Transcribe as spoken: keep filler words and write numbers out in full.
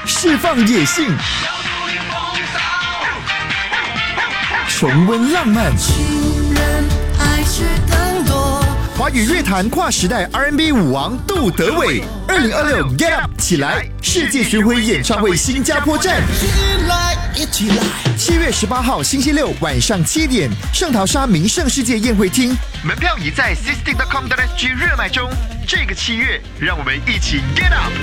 释放野性，重温浪漫。 情人还是更多。 华语乐坛跨时代 R and B 舞王杜德伟，二零二六 Get Up 起来世界巡回演唱会新加坡站， 起来，一起来！ 七月十八号星期六晚上七点，圣淘沙名胜世界宴会厅，门票已在 sixty dot com dot s g 热卖中。这个七月，让我们一起 Get Up！